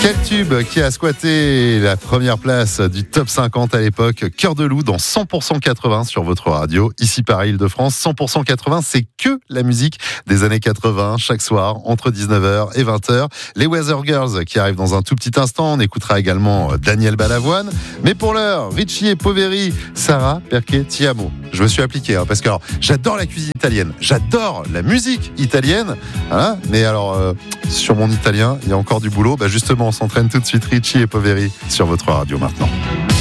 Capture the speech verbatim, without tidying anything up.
Quel tube qui a squatté la première place du top cinquante à l'époque. Cœur de loup dans cent pour cent quatre-vingts sur votre radio. Ici Paris, Île-de-France, cent pour cent quatre-vingts, c'est que la musique des années quatre-vingts. Chaque soir, entre dix-neuf heures et vingt heures. Les Weather Girls qui arrivent dans un tout petit instant. On écoutera également Daniel Balavoine. Mais pour l'heure, Richie et Poveri, Sarah Perché Ti Amo. Je me suis appliqué hein, parce que alors, j'adore la cuisine italienne. J'adore la musique italienne. Hein, mais alors, euh, sur mon italien, il y a encore du boulot. Bah justement, on s'entraîne tout de suite. Richie et Poveri sur votre radio maintenant.